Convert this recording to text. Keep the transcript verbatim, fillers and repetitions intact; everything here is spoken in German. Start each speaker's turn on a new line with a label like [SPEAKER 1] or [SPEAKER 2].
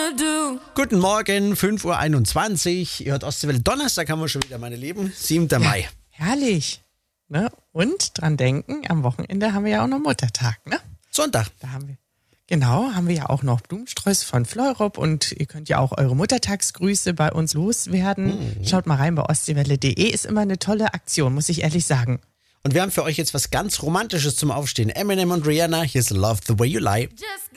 [SPEAKER 1] Guten Morgen, fünf Uhr einundzwanzig. Ihr hört Ostseewelle. Donnerstag haben wir schon wieder, meine Lieben. siebter Mai.
[SPEAKER 2] Herrlich. Ne? Und dran denken, am Wochenende haben wir ja auch noch Muttertag. Ne?
[SPEAKER 1] Sonntag.
[SPEAKER 2] Da haben wir, genau, haben wir ja auch noch Blumensträuße von Fleurop und ihr könnt ja auch eure Muttertagsgrüße bei uns loswerden. Mhm. Schaut mal rein bei ostseewelle punkt de. Ist immer eine tolle Aktion, muss ich ehrlich sagen.
[SPEAKER 1] Und wir haben für euch jetzt was ganz Romantisches zum Aufstehen. Eminem und Rihanna, here's Love the Way You Lie.